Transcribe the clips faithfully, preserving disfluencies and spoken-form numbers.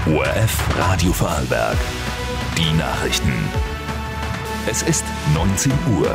O R F Radio Vorarlberg. Die Nachrichten. Es ist neunzehn Uhr.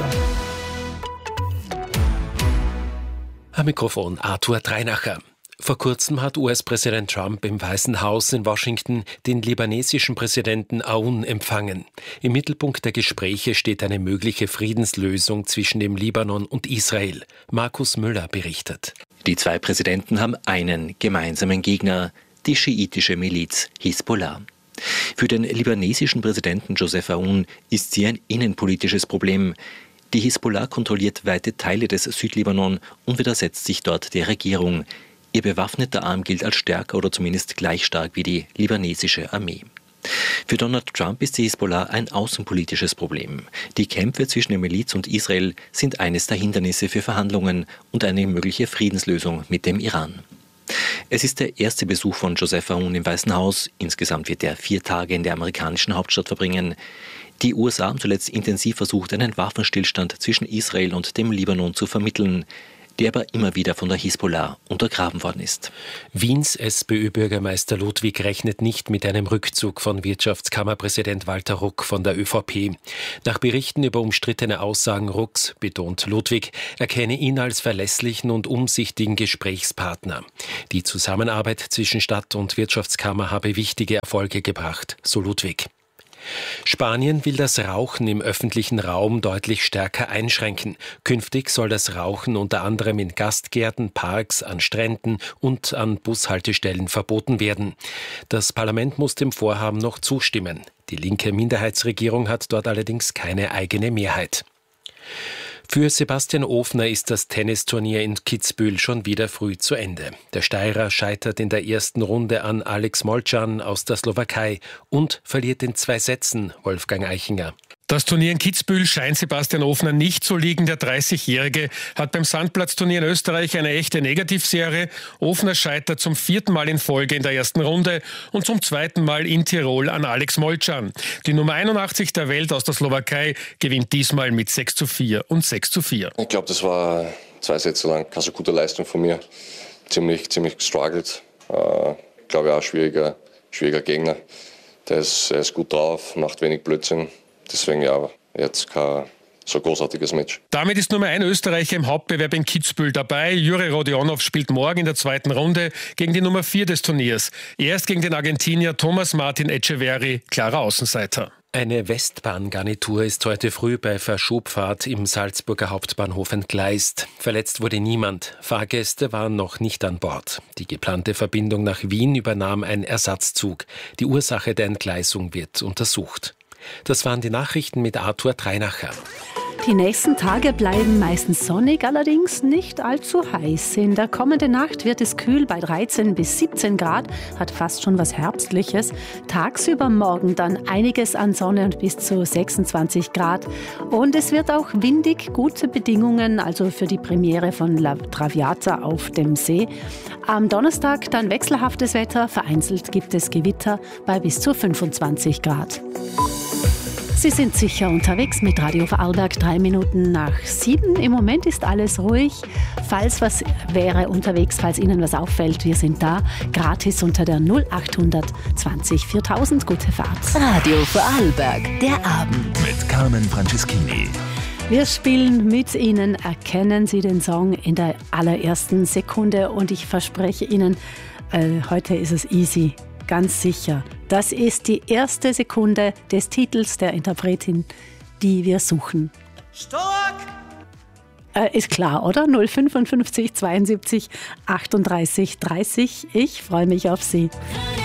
Am Mikrofon Arthur Dreinacher. Vor kurzem hat U S-Präsident Trump im Weißen Haus in Washington den libanesischen Präsidenten Aoun empfangen. Im Mittelpunkt der Gespräche steht eine mögliche Friedenslösung zwischen dem Libanon und Israel. Markus Müller berichtet. Die zwei Präsidenten haben einen gemeinsamen Gegner, die schiitische Miliz Hisbollah. Für den libanesischen Präsidenten Joseph Aoun ist sie ein innenpolitisches Problem. Die Hisbollah kontrolliert weite Teile des Südlibanon und widersetzt sich dort der Regierung. Ihr bewaffneter Arm gilt als stärker oder zumindest gleich stark wie die libanesische Armee. Für Donald Trump ist die Hisbollah ein außenpolitisches Problem. Die Kämpfe zwischen der Miliz und Israel sind eines der Hindernisse für Verhandlungen und eine mögliche Friedenslösung mit dem Iran. Es ist der erste Besuch von Joseph Aoun im Weißen Haus. Insgesamt wird er vier Tage in der amerikanischen Hauptstadt verbringen. Die U S A haben zuletzt intensiv versucht, einen Waffenstillstand zwischen Israel und dem Libanon zu vermitteln, der aber immer wieder von der Hisbollah untergraben worden ist. Wiens SPÖ-Bürgermeister Ludwig rechnet nicht mit einem Rückzug von Wirtschaftskammerpräsident Walter Ruck von der ÖVP. Nach Berichten über umstrittene Aussagen Rucks betont Ludwig, er kenne ihn als verlässlichen und umsichtigen Gesprächspartner. Die Zusammenarbeit zwischen Stadt und Wirtschaftskammer habe wichtige Erfolge gebracht, so Ludwig. Spanien will das Rauchen im öffentlichen Raum deutlich stärker einschränken. Künftig soll das Rauchen unter anderem in Gastgärten, Parks, an Stränden und an Bushaltestellen verboten werden. Das Parlament muss dem Vorhaben noch zustimmen. Die linke Minderheitsregierung hat dort allerdings keine eigene Mehrheit. Für Sebastian Ofner ist das Tennisturnier in Kitzbühel schon wieder früh zu Ende. Der Steirer scheitert in der ersten Runde an Alex Molcan aus der Slowakei und verliert in zwei Sätzen, Wolfgang Eichinger. Das Turnier in Kitzbühel scheint Sebastian Ofner nicht zu liegen. Der dreißigjährige hat beim Sandplatzturnier in Österreich eine echte Negativserie. Ofner scheitert zum vierten Mal in Folge in der ersten Runde und zum zweiten Mal in Tirol an Alex Molcan. Die Nummer einundachtzig der Welt aus der Slowakei gewinnt diesmal mit sechs zu vier und sechs zu vier. Ich glaube, das war zwei Sätze lang keine so gute Leistung von mir. Ziemlich, ziemlich gestruggelt. Äh, glaube ich auch schwieriger, schwieriger Gegner. Der ist, er ist gut drauf, macht wenig Blödsinn. Deswegen ja, jetzt kein so großartiges Match. Damit ist Nummer ein Österreicher im Hauptbewerb in Kitzbühel dabei. Juri Rodionov spielt morgen in der zweiten Runde gegen die Nummer vier des Turniers. Erst gegen den Argentinier Thomas Martin Etcheverry, klarer Außenseiter. Eine Westbahngarnitur ist heute früh bei Verschubfahrt im Salzburger Hauptbahnhof entgleist. Verletzt wurde niemand. Fahrgäste waren noch nicht an Bord. Die geplante Verbindung nach Wien übernahm ein Ersatzzug. Die Ursache der Entgleisung wird untersucht. Das waren die Nachrichten mit Arthur Dreinacher. Die nächsten Tage bleiben meistens sonnig, allerdings nicht allzu heiß. In der kommenden Nacht wird es kühl bei dreizehn bis siebzehn Grad, hat fast schon was Herbstliches. Tagsüber morgen dann einiges an Sonne und bis zu sechsundzwanzig Grad. Und es wird auch windig, gute Bedingungen, also für die Premiere von La Traviata auf dem See. Am Donnerstag dann wechselhaftes Wetter, vereinzelt gibt es Gewitter bei bis zu fünfundzwanzig Grad. Sie sind sicher unterwegs mit Radio Vorarlberg, drei Minuten nach sieben. Im Moment ist alles ruhig. Falls was wäre unterwegs, falls Ihnen was auffällt, wir sind da. Gratis unter der null acht zwanzig viertausend. Gute Fahrt. Radio Vorarlberg, der Abend mit Carmen Franceschini. Wir spielen mit Ihnen. Erkennen Sie den Song in der allerersten Sekunde. Und ich verspreche Ihnen, äh, heute ist es easy. Ganz sicher. Das ist die erste Sekunde des Titels der Interpretin, die wir suchen. Stark! Äh, ist klar, oder? null fünfundfünfzig zweiundsiebzig achtunddreißig dreißig. Ich freue mich auf Sie.